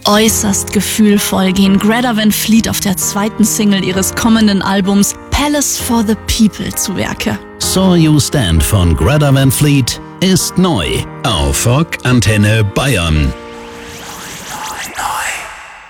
Äußerst gefühlvoll gehen Greta Van Fleet auf der zweiten Single ihres kommenden Albums Palace for the People zu Werke. Saw You Stand von Greta Van Fleet ist neu auf Rock Antenne Bayern.